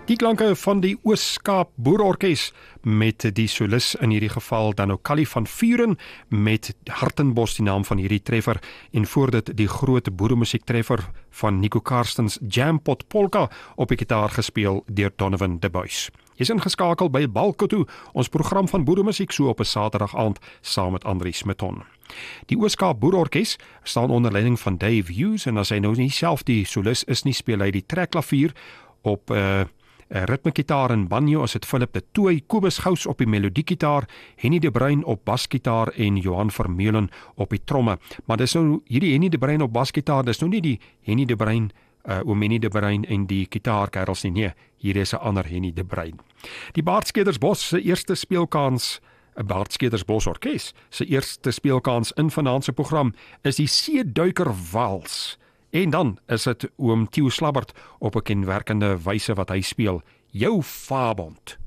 Die klanke van die Oos-Kaap Boerorkes met die solis in hierdie geval dan ook Callie van Vuren met Hartenbos die naam van hierdie treffer en voor dit die groot boeremusiek treffer van Nico Karstens Jampot Polka op die gitaar gespeel deur Donovan de Buys. Jy's ingeskakel by Balkoto, ons program van boeremusiek so op 'n Saterdag aand saam met Andries Meton. Die Oos-Kaap Boerorkes staan onder leiding van Dave Hughes en as hy nou nie self die solis is nie, speel hy die trekklavier op ritmegitaar en banjo is dit Philip de Tooy, Kobus Gous op die melodiegitaar, Henny de Bruin op basgitaar en Johan Vermeulen op die tromme. Maar dis nou hierdie Henny de Bruin op basgitaar, dis nou nie die Henny de Bruin oom Henny de Bruin en die gitaarkerels nie, nee, hier is 'n ander Henny de Bruin. Die Baardskeerdersbos se eerste speelkans, 'n Baardskeerdersbos Orkes se eerste speelkans in vanaand se program is die Seeduiker Wals. En dan is dit oom Theo Slabbert op 'n kenmerkende wyse wat hy speel, Jou Vabond.